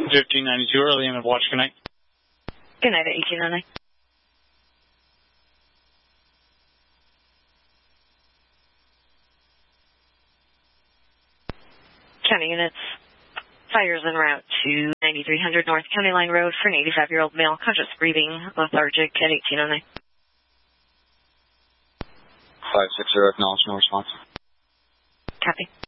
1592, early end of watch. Good night. Good night at 1809. County units, fires en route to 9300 North County Line Road for an 85-year-old male, conscious breathing, lethargic at 1809. 560, acknowledge, no response. Copy.